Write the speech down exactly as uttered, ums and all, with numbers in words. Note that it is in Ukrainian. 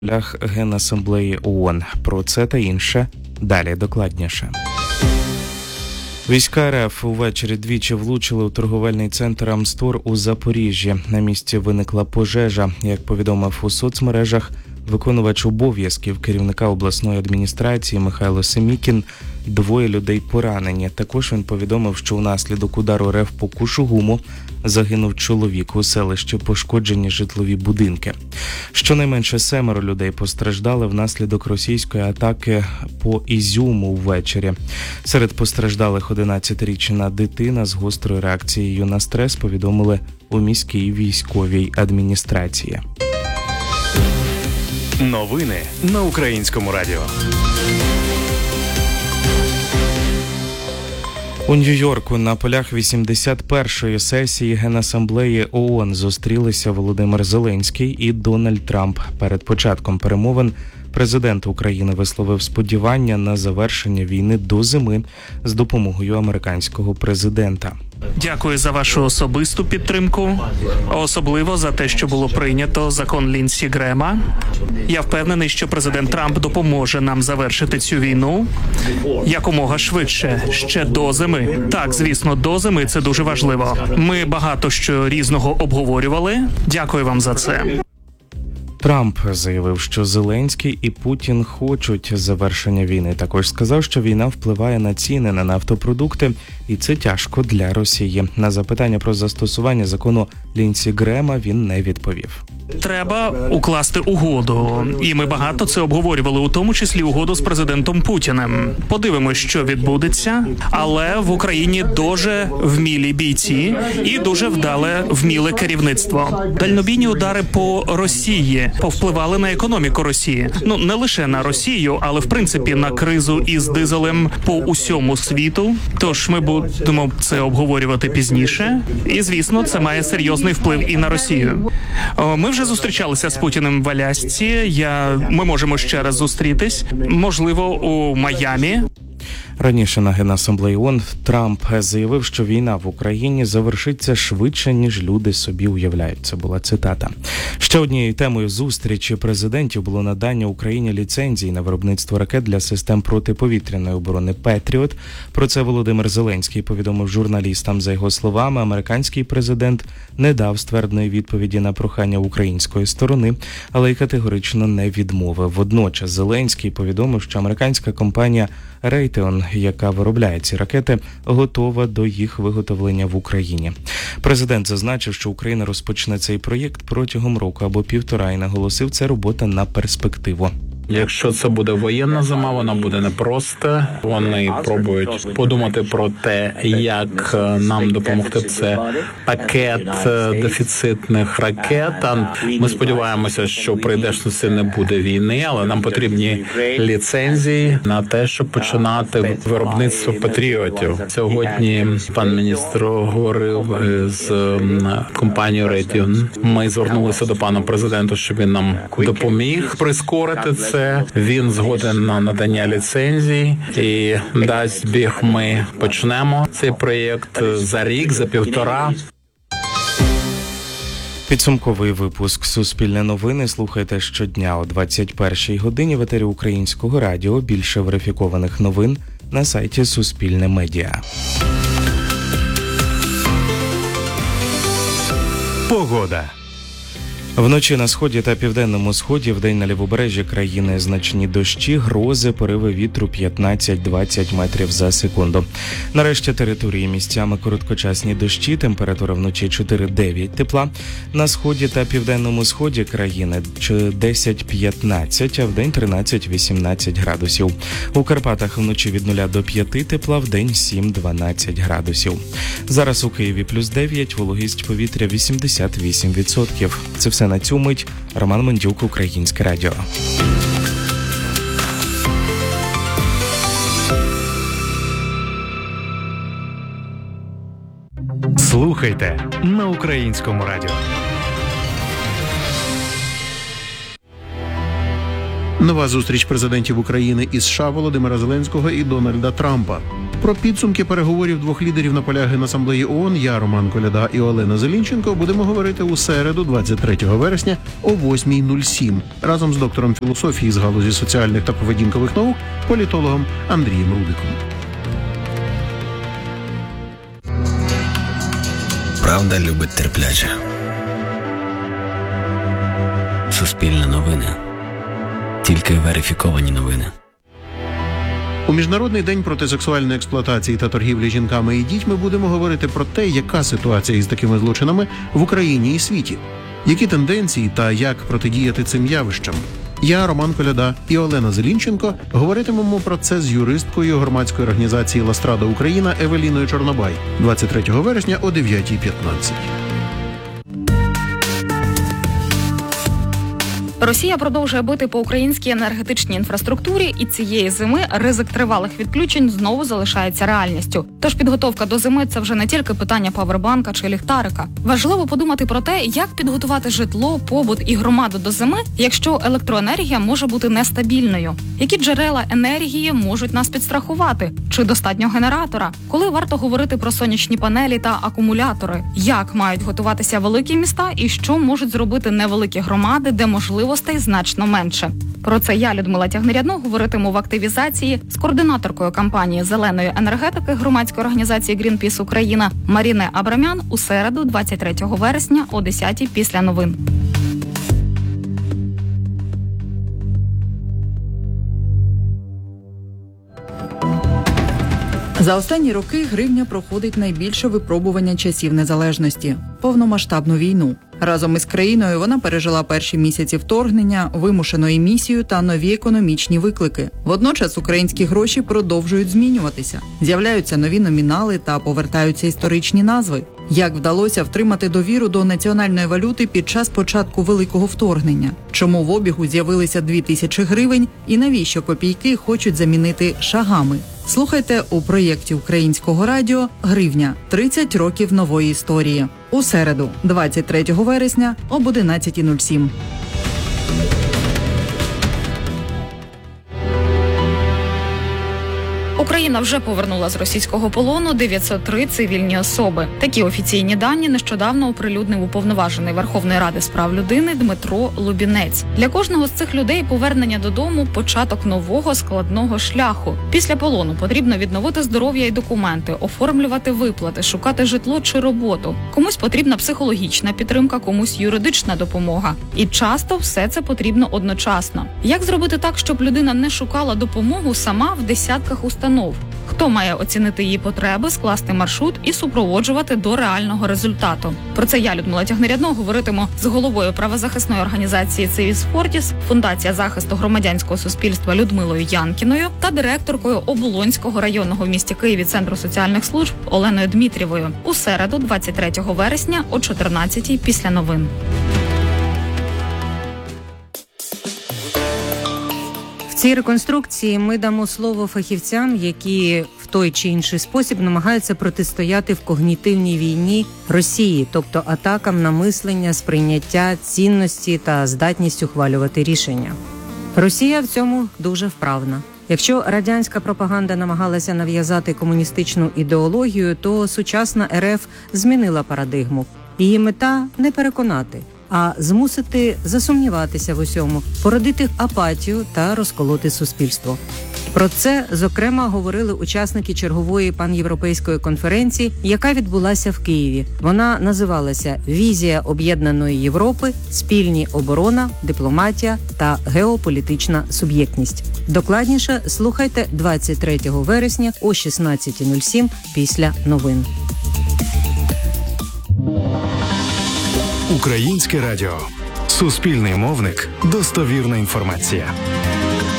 Лях Генасамблеї ООН. Про це та інше далі докладніше. Війська РФ увечері двічі влучили у торговельний центр Амстор у Запоріжжі. На місці виникла пожежа. Як повідомив у соцмережах виконувач обов'язків керівника обласної адміністрації Михайло Семікін, двоє людей поранені. Також він повідомив, що унаслідок удару РФ по Кушугуму загинув чоловік. У селищі пошкоджені житлові будинки. Щонайменше семеро людей постраждали внаслідок російської атаки по Ізюму ввечері. Серед постраждалих одинадцятирічна дитина з гострою реакцією на стрес, повідомили у міській військовій адміністрації. Новини на Українському радіо. У Нью-Йорку на полях вісімдесят першої сесії Генасамблеї ООН зустрілися Володимир Зеленський і Дональд Трамп. Перед початком перемовин президент України висловив сподівання на завершення війни до зими з допомогою американського президента. Дякую за вашу особисту підтримку, особливо за те, що було прийнято закон Лінсі Грема. Я впевнений, що президент Трамп допоможе нам завершити цю війну якомога швидше, ще до зими. Так, звісно, до зими це дуже важливо. Ми багато що різного обговорювали. Дякую вам за це. Трамп заявив, що Зеленський і Путін хочуть завершення війни. Також сказав, що війна впливає на ціни на нафтопродукти, і це тяжко для Росії. На запитання про застосування закону Лінсі Грема він не відповів. Треба укласти угоду, і ми багато це обговорювали, у тому числі угоду з президентом Путіним. Подивимось, що відбудеться, але в Україні дуже вмілі бійці і дуже вдале вміле керівництво. Дальнобійні удари по Росії повпливали на економіку Росії. Ну, не лише на Росію, але в принципі на кризу із дизелем по усьому світу. Тож ми будемо це обговорювати пізніше. І, звісно, це має серйозний вплив і на Росію. Ми вже зустрічалися з Путіним в Алясці. Я... Ми можемо ще раз зустрітись. Можливо, у Майамі. Раніше на Генасамблеї ООН Трамп заявив, що війна в Україні завершиться швидше, ніж люди собі уявляють. Це була цитата. Ще однією темою зустрічі президентів було надання Україні ліцензій на виробництво ракет для систем протиповітряної оборони «Петріот». Про це Володимир Зеленський повідомив журналістам. За його словами, американський президент не дав ствердної відповіді на прохання української сторони, але й категорично не відмовив. Водночас Зеленський повідомив, що американська компанія Raytheon, яка виробляє ці ракети, готова до їх виготовлення в Україні. Президент зазначив, що Україна розпочне цей проєкт протягом року або півтора і наголосив, це робота на перспективу. Якщо це буде воєнна зима, вона буде непроста. Вони пробують подумати про те, як нам допомогти. Це пакет дефіцитних ракет. Ми сподіваємося, що в прийдешності не буде війни, але нам потрібні ліцензії на те, щоб починати виробництво патріотів. Сьогодні пан міністр говорив з компанією Raytheon. Ми звернулися до пана президента, щоб він нам допоміг прискорити це. Він згоден на надання ліцензій і дасть біг, ми почнемо цей проєкт за рік, за півтора. Підсумковий випуск «Суспільне новини» слухайте щодня о двадцять першій годині в етері Українського радіо. Більше верифікованих новин на сайті Суспільне Медіа. Погода. Вночі на сході та південному сході, вдень на лівобережжі країни значні дощі, грози, пориви вітру п'ятнадцять-двадцять метрів за секунду. Нарешті території місцями короткочасні дощі, температура вночі чотири-дев'ять тепла. На сході та південному сході країни десять-п'ятнадцять, а вдень тринадцять-вісімнадцять градусів. У Карпатах вночі від нуля до п'яти тепла, вдень сім-дванадцять градусів. Зараз у Києві плюс дев'ять, вологість повітря вісімдесят вісім відсотків. Це все на цю мить. Роман Мандюк, Українське радіо. Слухайте на Українському радіо. Нова зустріч президентів України і США Володимира Зеленського і Дональда Трампа. Про підсумки переговорів двох лідерів на полях Генасамблеї ООН я, Роман Коляда і Олена Зелінченко будемо говорити у середу, двадцять третього вересня о восьмій нуль сім разом з доктором філософії з галузі соціальних та поведінкових наук, політологом Андрієм Рудиком. Правда любить терпляче. Суспільне новини. Тільки верифіковані новини. У Міжнародний день проти сексуальної експлуатації та торгівлі жінками і дітьми будемо говорити про те, яка ситуація із такими злочинами в Україні і світі, які тенденції та як протидіяти цим явищам. Я, Роман Коляда і Олена Зелінченко говоритимемо про це з юристкою громадської організації «Ластрада Україна» Евеліною Чорнобай двадцять третього вересня о дев'ятій п'ятнадцять. Росія продовжує бити по українській енергетичній інфраструктурі, і цієї зими ризик тривалих відключень знову залишається реальністю. Тож підготовка до зими – це вже не тільки питання павербанка чи ліхтарика. Важливо подумати про те, як підготувати житло, побут і громаду до зими, якщо електроенергія може бути нестабільною. Які джерела енергії можуть нас підстрахувати? Чи достатньо генератора? Коли варто говорити про сонячні панелі та акумулятори? Як мають готуватися великі міста і що можуть зробити невеликі громади, де можливостей значно менше? Про це я, Людмила Тягнерядно, говоритиму в активізації з координаторкою кампанії зеленої енергетики громадської організації «Грінпіс Україна» Маріне Абрамян у середу, двадцять третього вересня о десятій після новин. За останні роки гривня проходить найбільше випробування часів незалежності – повномасштабну війну. Разом із країною вона пережила перші місяці вторгнення, вимушену емісію та нові економічні виклики. Водночас українські гроші продовжують змінюватися. З'являються нові номінали та повертаються історичні назви. Як вдалося втримати довіру до національної валюти під час початку великого вторгнення? Чому в обігу з'явилися дві тисячі гривень і навіщо копійки хочуть замінити шагами? Слухайте у проєкті Українського радіо «Гривня. тридцять років нової історії». У середу, двадцять третього вересня об одинадцятій нуль сім. Україна вже повернула з російського полону дев'ятсот три цивільні особи. Такі офіційні дані нещодавно оприлюднив уповноважений Верховної Ради з прав людини Дмитро Лубінець. Для кожного з цих людей повернення додому – початок нового складного шляху. Після полону потрібно відновити здоров'я і документи, оформлювати виплати, шукати житло чи роботу. Комусь потрібна психологічна підтримка, комусь юридична допомога. І часто все це потрібно одночасно. Як зробити так, щоб людина не шукала допомогу сама в десятках установ? Хто має оцінити її потреби, скласти маршрут і супроводжувати до реального результату? Про це я, Людмила Тягнерядно, говоритиму з головою правозахисної організації «Цивіс Фортіс», Фундація захисту громадянського суспільства Людмилою Янкіною та директоркою Оболонського районного в місті Києві Центру соціальних служб Оленою Дмитрієвою у середу, двадцять третього вересня о чотирнадцятій після новин. В цій реконструкції ми дамо слово фахівцям, які в той чи інший спосіб намагаються протистояти в когнітивній війні Росії, тобто атакам на мислення, сприйняття, цінності та здатність ухвалювати рішення. Росія в цьому дуже вправна. Якщо радянська пропаганда намагалася нав'язати комуністичну ідеологію, то сучасна РФ змінила парадигму. Її мета – не переконати, а змусити засумніватися в усьому, породити апатію та розколоти суспільство. Про це, зокрема, говорили учасники чергової панєвропейської конференції, яка відбулася в Києві. Вона називалася «Візія об'єднаної Європи, спільні оборона, дипломатія та геополітична суб'єктність». Докладніше слухайте двадцять третього вересня о шістнадцятій нуль сім після новин. Українське радіо. Суспільний мовник. Достовірна інформація.